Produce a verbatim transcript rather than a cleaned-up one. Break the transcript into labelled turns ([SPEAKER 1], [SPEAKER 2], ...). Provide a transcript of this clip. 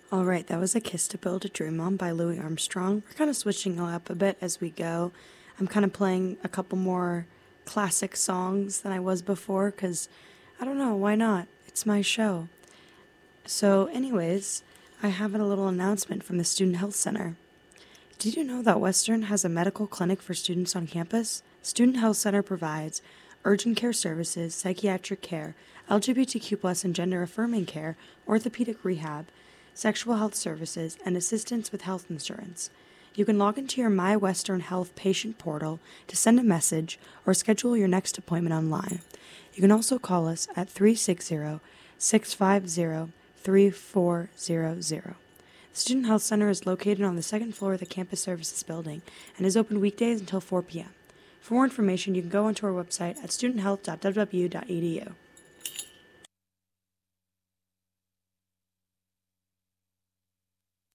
[SPEAKER 1] All right, that was A Kiss to Build a Dream On by Louis Armstrong. We're kind of switching it up a bit as we go. I'm kind of playing a couple more classic songs than I was before because I don't know, why not? It's my show. So, anyways, I have a little announcement from the Student Health Center. Did you know that Western has a medical clinic for students on campus? Student Health Center provides urgent care services, psychiatric care, L G B T Q plus and gender affirming care, orthopedic rehab, sexual health services, and assistance with health insurance. You can log into your My Western Health patient portal to send a message or schedule your next appointment online. You can also call us at three six zero, six five zero, three four zero zero. The Student Health Center is located on the second floor of the Campus Services Building and is open weekdays until four p.m. For more information, you can go onto our website at student health dot w w w dot e d u.